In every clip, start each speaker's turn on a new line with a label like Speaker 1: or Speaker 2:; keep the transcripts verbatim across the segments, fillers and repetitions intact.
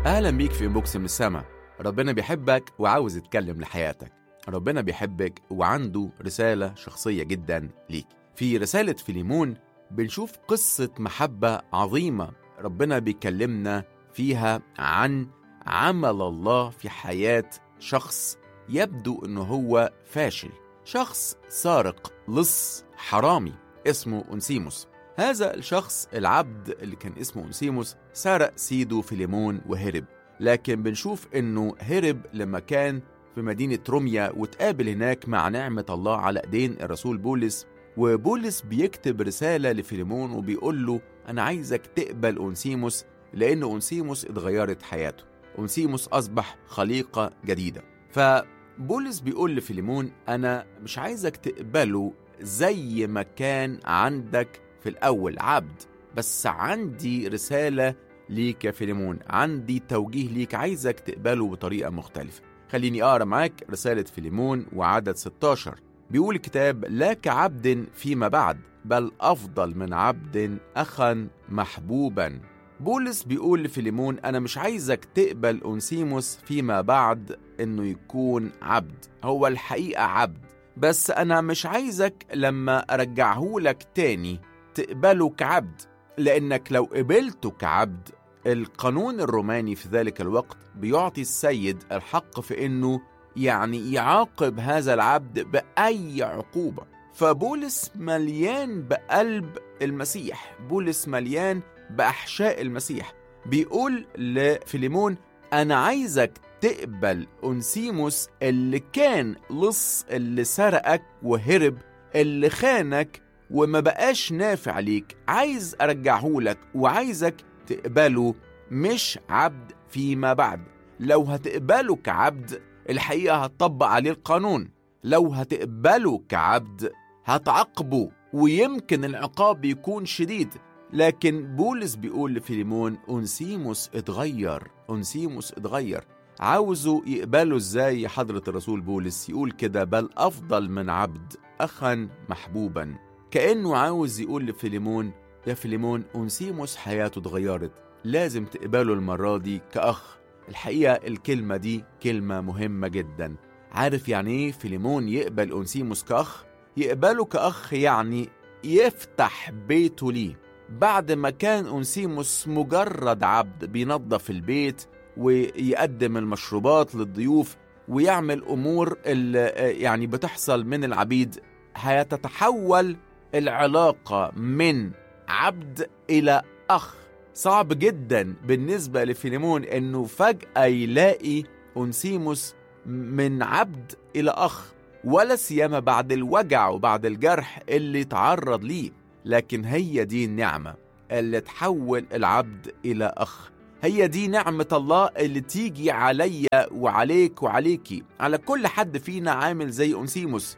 Speaker 1: أهلا بيك في إنبوكس من السما. ربنا بيحبك وعاوز يتكلم لحياتك. ربنا بيحبك وعنده رسالة شخصية جدا ليك. في رسالة فيليمون بنشوف قصة محبة عظيمة ربنا بيكلمنا فيها عن عمل الله في حياة شخص يبدو أنه هو فاشل، شخص سارق، لص، حرامي، اسمه أونسيموس. هذا الشخص العبد اللي كان اسمه أونسيموس سرق سيده فيليمون وهرب، لكن بنشوف أنه هرب لما كان في مدينة روميا وتقابل هناك مع نعمة الله على ايدين الرسول بولس. وبولس بيكتب رسالة لفيليمون وبيقول له أنا عايزك تقبل أونسيموس، لأن أونسيموس اتغيرت حياته، أونسيموس أصبح خليقة جديدة. فبولس بيقول لفيليمون أنا مش عايزك تقبله زي ما كان عندك في الأول عبد، بس عندي رسالة ليك يا فيليمون، عندي توجيه ليك، عايزك تقبله بطريقة مختلفة. خليني أقرأ معاك رسالة فيليمون وعدد ستاشر. بيقول الكتاب لا كعبد فيما بعد، بل أفضل من عبد أخا محبوبا. بولس بيقول لفيليمون أنا مش عايزك تقبل أونسيموس فيما بعد إنه يكون عبد، هو الحقيقة عبد، بس أنا مش عايزك لما أرجعه لك تاني تقبله كعبد، لأنك لو قبلته كعبد القانون الروماني في ذلك الوقت بيعطي السيد الحق في إنه يعني يعاقب هذا العبد بأي عقوبة. فبولس مليان بقلب المسيح، بولس مليان بأحشاء المسيح. بيقول لفيليمون أنا عايزك تقبل أونسيموس اللي كان لص، اللي سرقك وهرب، اللي خانك وما بقاش نافع ليك، عايز أرجعه لك وعايزك تقبله مش عبد فيما بعد. لو هتقبله كعبد الحقيقة هتطبق عليه القانون، لو هتقبله كعبد هتعاقبه ويمكن العقاب يكون شديد. لكن بولس بيقول لفيليمون أونسيموس اتغير، أونسيموس اتغير. عاوزه يقبله ازاي يا حضرة الرسول بولس؟ يقول كده بل أفضل من عبد أخا محبوبا، كأنه عاوز يقول لفيليمون يا فيليمون أونسيموس حياته اتغيرت، لازم تقبله المرة دي كأخ. الحقيقة الكلمة دي كلمة مهمة جدا. عارف يعني ايه فيليمون يقبل أونسيموس كأخ؟ يقبله كأخ يعني يفتح بيته ليه. بعد ما كان أونسيموس مجرد عبد بينظف البيت ويقدم المشروبات للضيوف ويعمل أمور اللي يعني بتحصل من العبيد، هيتتحول العلاقة من عبد إلى أخ. صعب جدا بالنسبة لفيليمون أنه فجأة يلاقي أونسيموس من عبد إلى أخ، ولا سيما بعد الوجع وبعد الجرح اللي تعرض ليه. لكن هي دي النعمة اللي تحول العبد إلى أخ، هي دي نعمة الله اللي تيجي عليا وعليك وعليكي، على كل حد فينا عامل زي أونسيموس.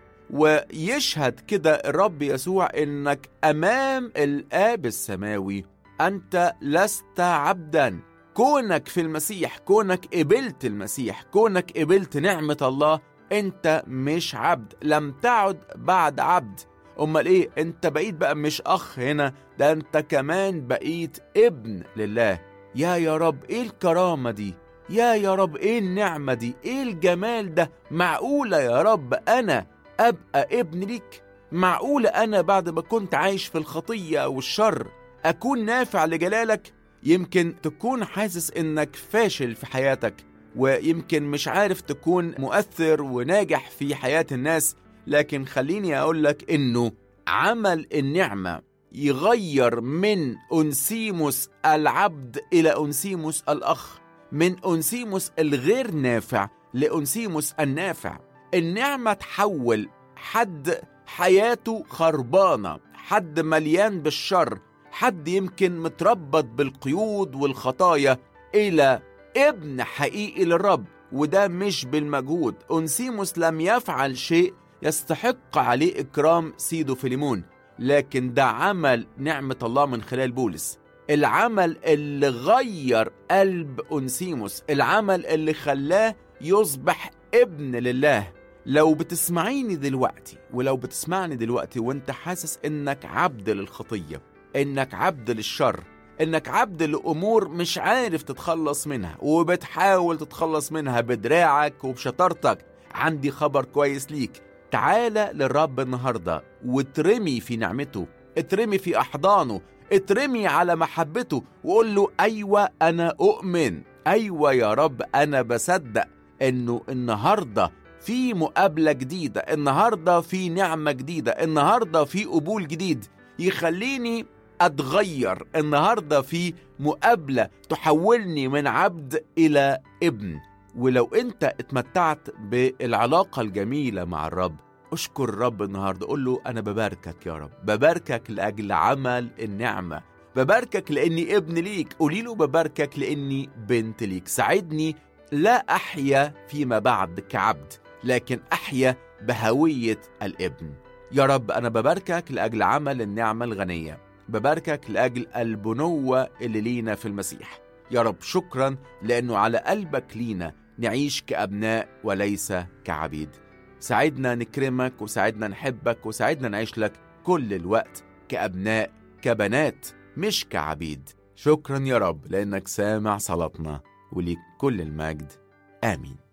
Speaker 1: ويشهد كده الرب يسوع إنك أمام الآب السماوي أنت لست عبدا. كونك في المسيح، كونك قبلت المسيح، كونك قبلت نعمة الله، أنت مش عبد، لم تعد بعد عبد. أمال إيه؟ أنت بقيت بقى مش أخ هنا، ده أنت كمان بقيت ابن لله. يا يا رب إيه الكرامة دي، يا يا رب إيه النعمة دي، إيه الجمال ده. معقولة يا رب أنا أبقى ابن ليك؟ معقولة أنا بعد ما كنت عايش في الخطية والشر أكون نافع لجلالك؟ يمكن تكون حاسس إنك فاشل في حياتك، ويمكن مش عارف تكون مؤثر وناجح في حياة الناس، لكن خليني أقولك إنه عمل النعمة يغير من أونسيموس العبد إلى أونسيموس الأخ، من أونسيموس الغير نافع لأونسيموس النافع. النعمة تحول حد حياته خربانة، حد مليان بالشر، حد يمكن متربط بالقيود والخطايا، إلى ابن حقيقي للرب. وده مش بالمجهود. أونسيموس لم يفعل شيء يستحق عليه إكرام سيده فيليمون، لكن ده عمل نعمة الله من خلال بولس، العمل اللي غير قلب أونسيموس، العمل اللي خلاه يصبح ابن لله. لو بتسمعيني دلوقتي ولو بتسمعني دلوقتي وانت حاسس انك عبد للخطية، انك عبد للشر، إنك عبد لأمور مش عارف تتخلص منها وبتحاول تتخلص منها بدراعك وبشطارتك. عندي خبر كويس ليك، تعالى للرب النهاردة واترمي في نعمته، اترمي في أحضانه، اترمي على محبته وقول له أيوة أنا أؤمن، أيوة يا رب أنا بصدق إنه النهاردة في مقابلة جديدة، النهاردة في نعمة جديدة، النهاردة في قبول جديد يخليني أتغير، النهاردة في مقابلة تحولني من عبد إلى ابن. ولو أنت اتمتعت بالعلاقة الجميلة مع الرب، أشكر الرب النهاردة، قول له أنا بباركك يا رب، بباركك لأجل عمل النعمة، بباركك لأني ابن ليك، قولي له بباركك لأني بنت ليك. ساعدني لا أحيا فيما بعد كعبد، لكن أحيا بهوية الابن. يا رب أنا بباركك لأجل عمل النعمة الغنية، بباركك لأجل البنوة اللي لينا في المسيح. يا رب شكرا لأنه على قلبك لينا نعيش كأبناء وليس كعبيد. ساعدنا نكرمك وساعدنا نحبك وساعدنا نعيش لك كل الوقت كأبناء كبنات مش كعبيد. شكرا يا رب لأنك سامع صلاتنا، وليك كل المجد. آمين.